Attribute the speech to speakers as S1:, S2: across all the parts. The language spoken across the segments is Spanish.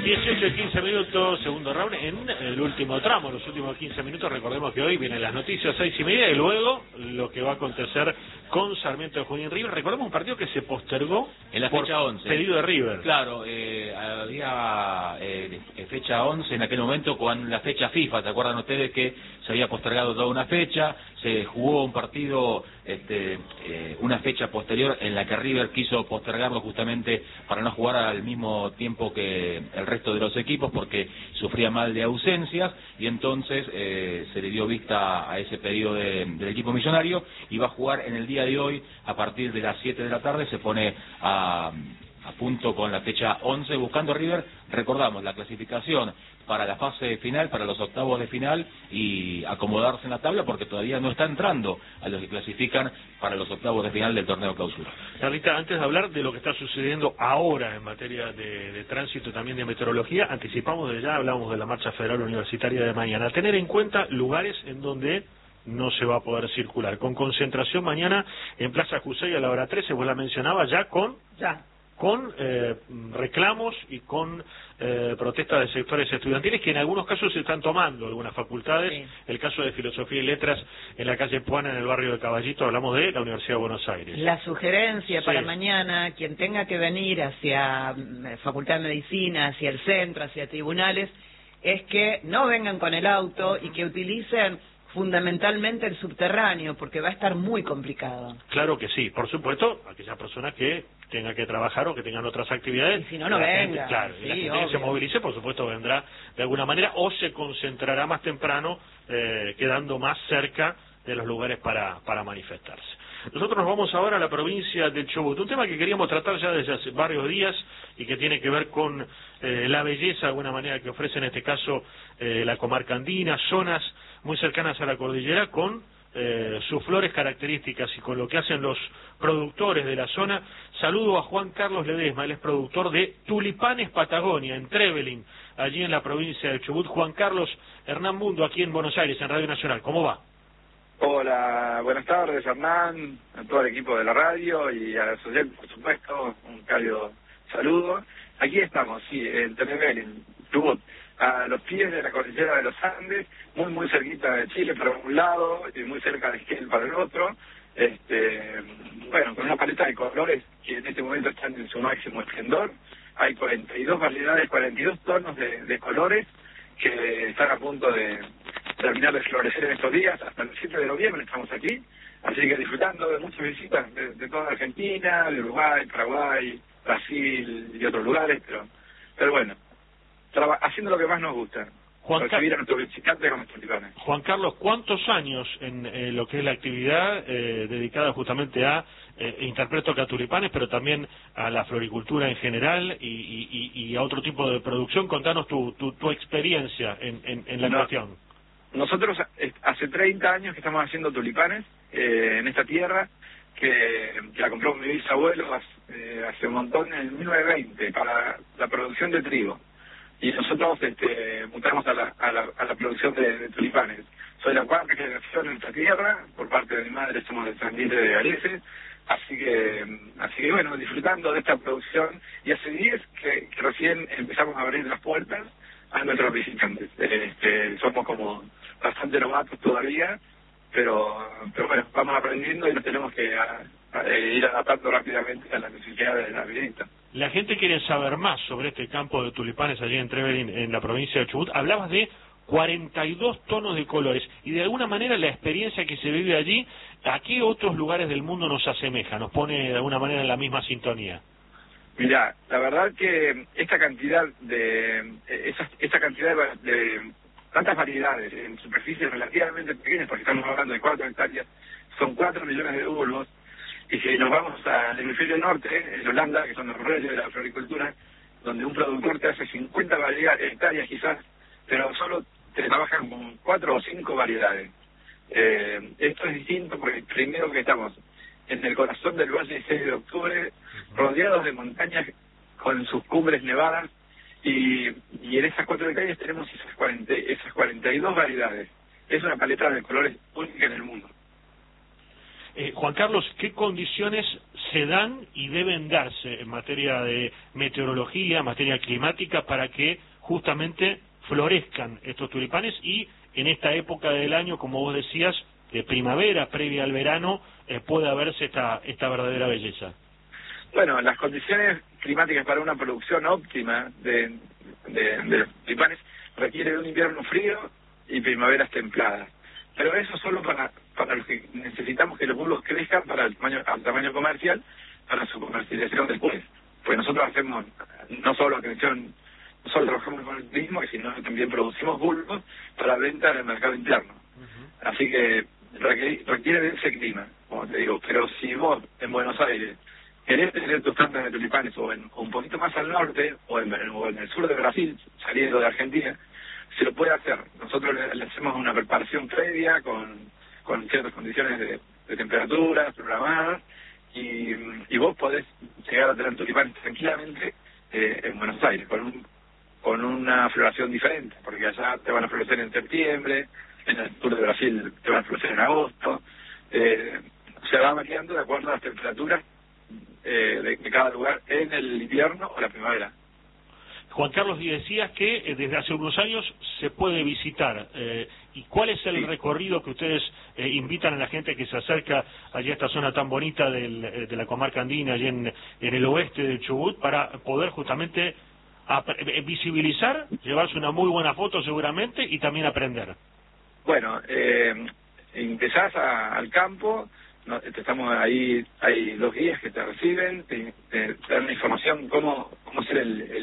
S1: 18 y 15 minutos, segundo round, en el último tramo, los últimos 15 minutos. Recordemos que hoy vienen las noticias 6:30 y luego lo que va a acontecer con Sarmiento de Junín River. Recordemos un partido que se postergó
S2: en la
S1: por
S2: fecha 11.
S1: Pedido de River.
S2: Claro, había fecha 11 en aquel momento con la fecha FIFA. ¿Se acuerdan ustedes que se había postergado toda una fecha? Se jugó un partido, una fecha posterior en la que River quiso postergarlo justamente para no jugar al mismo tiempo que el resto de los equipos porque sufría mal de ausencias, y entonces se le dio vista a ese pedido del equipo millonario y va a jugar en el día de hoy a partir de las 7 de la tarde. Se pone a punto con la fecha 11 buscando River, recordamos, la clasificación para la fase final, para los octavos de final, y acomodarse en la tabla porque todavía no está entrando a los que clasifican para los octavos de final del torneo clausura.
S1: Carlita, antes de hablar de lo que está sucediendo ahora en materia de tránsito y también de meteorología, anticipamos de ya, hablamos de la marcha federal universitaria de mañana. Tener en cuenta lugares en donde no se va a poder circular, con concentración mañana en Plaza Jusey a la hora 13, vos la mencionabas ya con reclamos y con protestas de sectores estudiantiles que en algunos casos se están tomando algunas facultades. Sí. El caso de Filosofía y Letras en la calle Puana, en el barrio de Caballito, hablamos de la Universidad de Buenos Aires.
S3: La sugerencia para mañana, quien tenga que venir hacia Facultad de Medicina, hacia el centro, hacia tribunales, es que no vengan con el auto y que utilicen fundamentalmente el subterráneo, porque va a estar muy complicado.
S1: Claro que sí, por supuesto, aquella persona que tenga que trabajar o que tengan otras actividades.
S3: Y si no, no venga.
S1: Claro, sí, la gente que se movilice, por supuesto, vendrá de alguna manera o se concentrará más temprano, quedando más cerca de los lugares para manifestarse. Nosotros nos vamos ahora a la provincia de Chubut, un tema que queríamos tratar ya desde hace varios días y que tiene que ver con la belleza de alguna manera que ofrece en este caso la comarca andina, zonas muy cercanas a la cordillera con sus flores características y con lo que hacen los productores de la zona. Saludo a Juan Carlos Ledesma, él es productor de Tulipanes Patagonia en Trevelin, allí en la provincia de Chubut. Juan Carlos, Hernán Mundo, aquí en Buenos Aires, en Radio Nacional, ¿cómo va?
S4: Hola, buenas tardes, Hernán, a todo el equipo de la radio y a los oyentes, por supuesto, un cálido saludo. Aquí estamos, sí, en Trevelin, Chubut, a los pies de la cordillera de los Andes, muy cerquita de Chile para un lado y muy cerca de Esquel para el otro. Bueno, con una paleta de colores que en este momento están en su máximo esplendor. Hay 42 variedades, 42 tonos de colores que están a punto de terminar de florecer en estos días. Hasta el 7 de noviembre estamos aquí, así que disfrutando de muchas visitas de toda Argentina, de Uruguay, Paraguay, Brasil y otros lugares, pero bueno, haciendo lo que más nos gusta, recibir a nuestros visitantes con nuestros tulipanes.
S1: Juan Carlos, ¿cuántos años en lo que es la actividad dedicada justamente a interpreto acá tulipanes, pero también a la floricultura en general y a otro tipo de producción? Contanos tu experiencia en la cuestión.
S4: Nosotros hace 30 años que estamos haciendo tulipanes en esta tierra, que la compró mi bisabuelo hace un montón, en 1920, para la producción de trigo. Y nosotros mutamos a la producción de tulipanes. Soy la cuarta generación en esta tierra, por parte de mi madre somos descendientes de galeses, así que bueno, disfrutando de esta producción, y hace 10 que recién empezamos a abrir las puertas a nuestros visitantes. Somos como bastante novatos todavía, pero bueno, vamos aprendiendo y nos tenemos que ir adaptando rápidamente a las necesidades de la visita.
S1: La gente quiere saber más sobre este campo de tulipanes allí en Trevelin, en la provincia de Chubut. Hablabas de 42 tonos de colores y de alguna manera la experiencia que se vive allí, ¿a qué otros lugares del mundo nos asemeja? Nos pone de alguna manera en la misma sintonía.
S4: Mirá, la verdad que esta cantidad de tantas variedades en superficies relativamente pequeñas, porque estamos hablando de 4 hectáreas, son 4 millones de bulbos. Y si nos vamos al hemisferio norte, en Holanda, que son los reyes de la floricultura, donde un productor te hace 50 hectáreas quizás, pero solo te trabajan con 4 o 5 variedades. Esto es distinto porque primero que estamos en el corazón del Valle 6 de Octubre, rodeados de montañas con sus cumbres nevadas, y en esas 4 hectáreas tenemos esas 42 variedades. Es una paleta de colores única en el mundo.
S1: Juan Carlos, ¿qué condiciones se dan y deben darse en materia de meteorología, en materia climática, para que justamente florezcan estos tulipanes y en esta época del año, como vos decías, de primavera, previa al verano, pueda verse esta verdadera belleza?
S4: Bueno, las condiciones climáticas para una producción óptima de los tulipanes requiere de un invierno frío y primaveras templadas. Pero eso solo para los que necesitamos que los bulbos crezcan para el tamaño comercial, para su comercialización después. Pues nosotros hacemos no solo atención, no solo trabajamos con el turismo, sino que también producimos bulbos para venta en el mercado interno. Así que requiere de ese clima, como te digo. Pero si vos en Buenos Aires querés tener tus plantas de tulipanes o un poquito más al norte o en el sur de Brasil, saliendo de Argentina, se lo puede hacer. Nosotros le hacemos una preparación previa con ciertas condiciones de temperatura programadas y vos podés llegar a tener tulipanes tranquilamente en Buenos Aires con una floración diferente, porque allá te van a florecer en septiembre, en el sur de Brasil te van a florecer en agosto, se va variando de acuerdo a las temperaturas de cada lugar en el invierno o la primavera.
S1: Juan Carlos, y decías que desde hace unos años se puede visitar. ¿Y cuál es el recorrido que ustedes invitan a la gente que se acerca allí a esta zona tan bonita de la comarca andina, allí en el oeste del Chubut, para poder justamente visibilizar, llevarse una muy buena foto seguramente y también aprender?
S4: Bueno, empezás al campo, estamos ahí, hay 2 guías que te reciben, te dan la información cómo hacer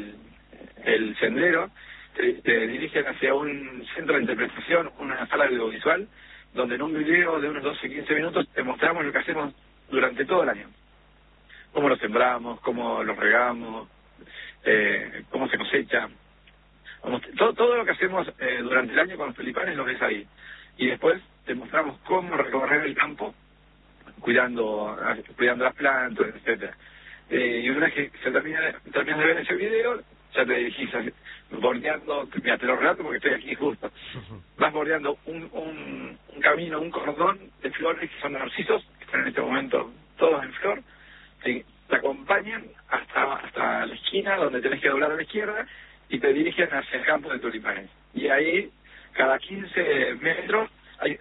S4: el sendero, te dirigen hacia un centro de interpretación, una sala audiovisual, donde en un video de unos 12-15 minutos te mostramos lo que hacemos durante todo el año. Cómo lo sembramos, cómo lo regamos, cómo se cosecha. Todo lo que hacemos durante el año con los tulipanes lo ves ahí. Y después te mostramos cómo recorrer el campo, cuidando las plantas, etcétera. Y una vez que terminas de ver ese video, ya te dirigís bordeando, mira, te lo relato porque estoy aquí justo. Vas bordeando un camino, un cordón de flores que son narcisos, que están en este momento todos en flor, te acompañan hasta la esquina donde tenés que doblar a la izquierda y te dirigen hacia el campo de tulipanes. Y ahí, cada 15 metros,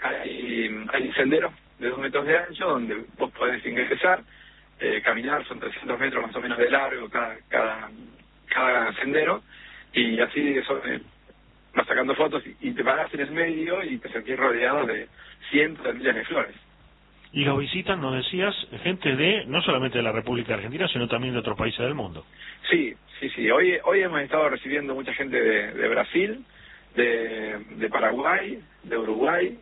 S4: hay senderos de 2 metros de ancho donde vos podés ingresar, caminar, son 300 metros más o menos de largo cada sendero, y así vas sacando fotos y te parás en el medio y te sentís rodeado de cientos de miles de flores.
S1: Y lo visitan, nos decías, gente no solamente de la República Argentina, sino también de otros países del mundo.
S4: Sí. Hoy hemos estado recibiendo mucha gente de Brasil, de Paraguay, de Uruguay,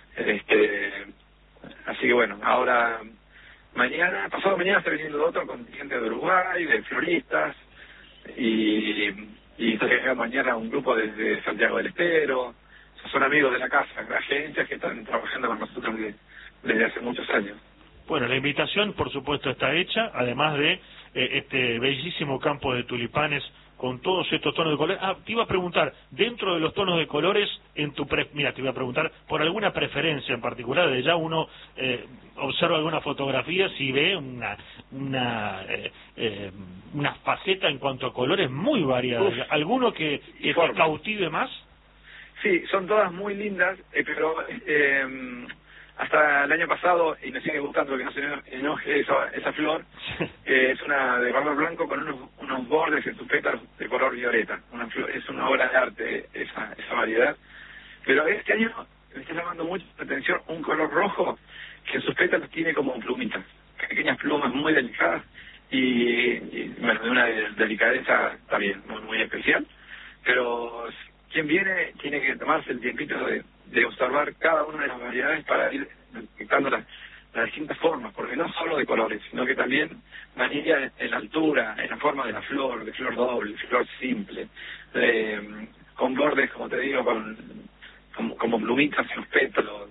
S4: así que bueno, ahora pasado mañana está viniendo otro contingente de Uruguay, de floristas, y está llegando mañana un grupo desde Santiago del Estero. Son amigos de la casa, agencias que están trabajando con nosotros desde hace muchos años.
S1: Bueno, la invitación por supuesto está hecha, además de este bellísimo campo de tulipanes con todos estos tonos de colores. Te iba a preguntar, dentro de los tonos de colores, te iba a preguntar por alguna preferencia en particular. De ya uno observa alguna fotografía, si ve una faceta en cuanto a colores muy variada. ¿Alguno que te cautive más?
S4: Sí, son todas muy lindas, pero hasta el año pasado, y me sigue gustando que no se enoje esa flor, es una de color blanco con unos bordes en sus pétalos de color violeta. Es una obra de arte esa variedad. Pero este año me está llamando mucho la atención un color rojo que en sus pétalos tiene como plumitas, pequeñas plumas muy delicadas y bueno, de una delicadeza también muy especial. Pero quien viene tiene que tomarse el tiempito de observar cada una de las variedades para ir detectando las distintas formas, porque no solo de colores, sino que también varía en la altura, en la forma de la flor, de flor doble, flor simple, con bordes, como te digo, como plumitas en los pétalos.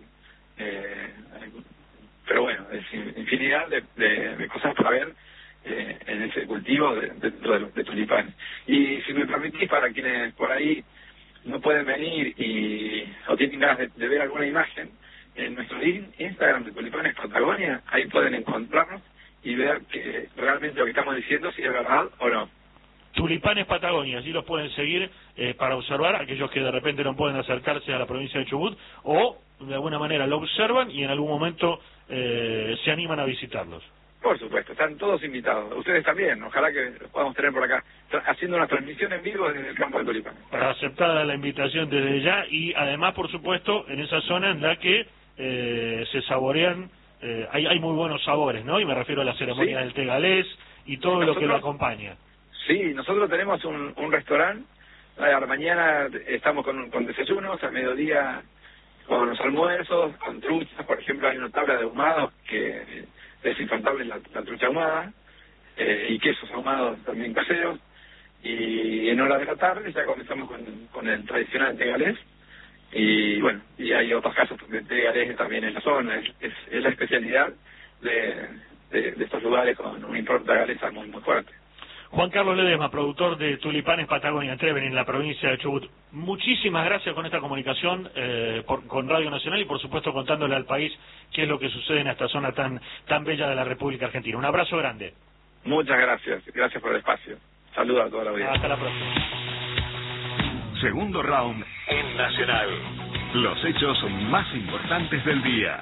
S4: Pero bueno, es infinidad de cosas para ver en ese cultivo de tulipanes. Y si me permitís, para quienes por ahí no pueden venir o tienen ganas de ver alguna imagen, en nuestro Instagram de Tulipanes Patagonia, ahí pueden encontrarnos y ver que realmente lo que estamos diciendo si es verdad o no.
S1: Tulipanes Patagonia, allí los pueden seguir para observar, aquellos que de repente no pueden acercarse a la provincia de Chubut, o de alguna manera lo observan y en algún momento se animan a visitarlos.
S4: Por supuesto, están todos invitados. Ustedes también, ojalá que los podamos tener por acá, haciendo una transmisión en vivo desde el campo de Tulipanes.
S1: Aceptada la invitación desde ya, y además, por supuesto, en esa zona en la que se saborean, hay muy buenos sabores, ¿no? Y me refiero a la ceremonia del té galés y todo lo que lo acompaña.
S4: Sí, nosotros tenemos un restaurante. A la mañana estamos con desayunos, a mediodía con los almuerzos, con truchas. Por ejemplo, hay una tabla de ahumados que es infaltable, la trucha ahumada, y quesos ahumados también caseros. Y en horas de la tarde ya comenzamos con el tradicional té galés. Y bueno, y hay otros casos de té galés también en la zona. Es la especialidad de estos lugares con una impronta galesa muy fuerte.
S1: Juan Carlos Ledesma, productor de Tulipanes Patagonia Treven en la provincia de Chubut. Muchísimas gracias con esta comunicación con Radio Nacional y por supuesto contándole al país qué es lo que sucede en esta zona tan bella de la República Argentina. Un abrazo grande.
S4: Muchas gracias, gracias por el espacio. Saludos a toda la audiencia.
S1: Hasta la próxima.
S5: Segundo round en Nacional. Los hechos más importantes del día.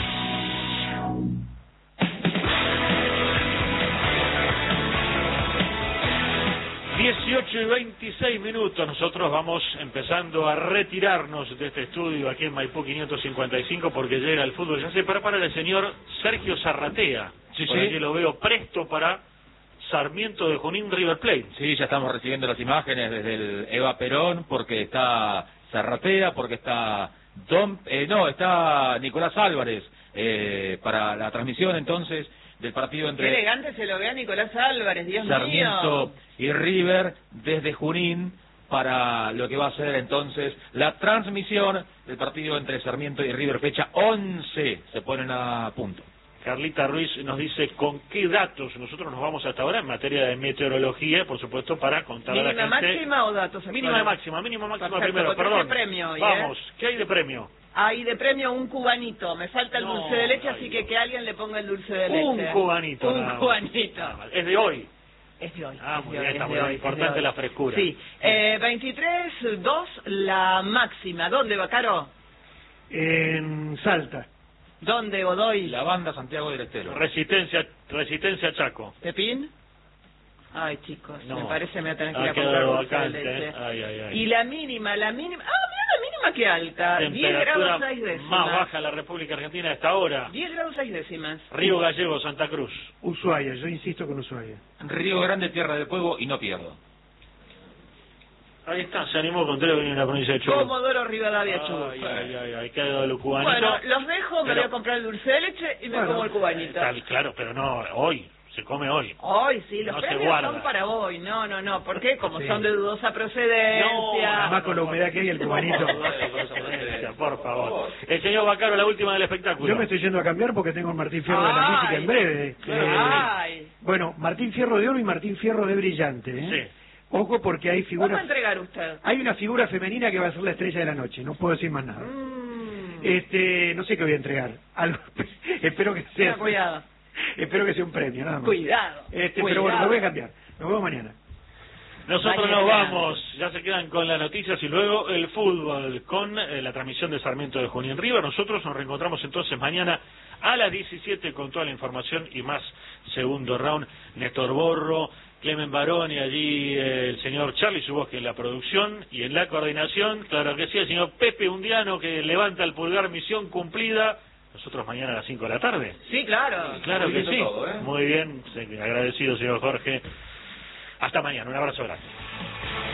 S1: 18:26. Nosotros vamos empezando a retirarnos de este estudio aquí en Maipú 555 porque llega el fútbol. Ya se prepara el señor Sergio Zarratea. Por aquí lo veo presto para Sarmiento de Junín River Plate.
S2: Sí, ya estamos recibiendo las imágenes desde el Eva Perón, porque está Zarratea, porque está está Nicolás Álvarez para la transmisión entonces del partido entre...
S3: Qué elegante se lo ve a Nicolás Álvarez, Dios
S2: Sarmiento
S3: mío.
S2: y River desde Junín para lo que va a ser entonces la transmisión del partido entre Sarmiento y River, fecha 11, se ponen a punto.
S1: Carlita Ruiz nos dice con qué datos nosotros nos vamos hasta ahora en materia de meteorología, por supuesto, para contar a la gente...
S3: ¿Mínima máxima o datos?
S1: Mínima máxima
S3: Perfecto,
S1: primero, perdón.
S3: Premio hoy,
S1: Vamos, ¿qué hay de premio?
S3: Hay de premio un cubanito, me falta el dulce de leche, así que alguien le ponga el dulce de leche.
S1: Un cubanito.
S3: Un cubanito.
S1: Es de hoy.
S3: Es de hoy.
S1: Ah, muy bien, está muy bien. Importante la frescura.
S3: Sí. 23-2 la máxima. ¿Dónde va, Caro?
S6: En Salta.
S3: ¿Dónde, Godoy?
S2: La banda Santiago del Estero.
S1: Resistencia Chaco.
S3: ¿Pepín? Ay, chicos,
S1: No.
S3: me parece me voy a tener que ir a
S1: quedado
S3: comprar dulce de
S1: vacante,
S3: leche.
S1: Ay.
S3: Y la mínima... Ah, mira la mínima que alta. 10
S1: Temperatura
S3: grados 6 décimas.
S1: más baja en la República Argentina a esta hora.
S3: 10 grados 6 décimas.
S1: Río Gallegos, Santa Cruz.
S6: Ushuaia, yo insisto con Ushuaia.
S2: Río Grande, Tierra del Fuego y no pierdo.
S1: Ahí está, se animó con Treven en la provincia de Chubut.
S3: Comodoro Rivadavia, Chubut.
S1: Ay, quedó de lo cubanito.
S3: Bueno, los dejo, me
S1: Pero-
S3: voy a comprar el dulce de leche y me como el cubanito.
S1: Claro, pero no, hoy, se come hoy.
S3: Hoy sí, los
S1: No se
S3: premios
S1: guarda.
S3: son para hoy. No, ¿por qué? Como
S6: Sí.
S3: son de dudosa procedencia.
S6: Además con la humedad que hay el cubanito.
S1: Por favor. El señor Bacaro, la última del espectáculo.
S6: Yo me estoy yendo a cambiar porque tengo el Martín Fierro de la
S3: Ay.
S6: música en breve.
S3: Ay.
S6: Bueno, Martín Fierro de oro y Martín Fierro de brillante.
S1: Sí.
S6: Ojo porque hay
S3: ¿Cómo va a
S6: figuras...
S3: entregar usted?
S6: Hay una figura femenina que va a ser la estrella de la noche. No puedo decir más nada. No sé qué voy a entregar. Algo, espero que sea...
S3: Tenga cuidado.
S6: Espero que sea un premio, nada más.
S3: Cuidado.
S6: Pero bueno, me voy a cambiar. Nos vemos mañana.
S1: Nosotros
S3: Mañana.
S1: nos vamos, ya se quedan con las noticias y luego el fútbol con la transmisión de Sarmiento de Junín River. Nosotros nos reencontramos entonces mañana a las 17 con toda la información y más segundo round. Néstor Borro, Clemen Barón y allí el señor Charlie Subosque en la producción y en la coordinación. Claro que sí, el señor Pepe Undiano que levanta el pulgar, misión cumplida. Nosotros mañana a las 5 de la tarde.
S3: Sí, claro.
S1: Claro que sí.
S2: todo, ¿eh?
S1: Muy bien, agradecido señor Jorge. Hasta mañana, un abrazo grande.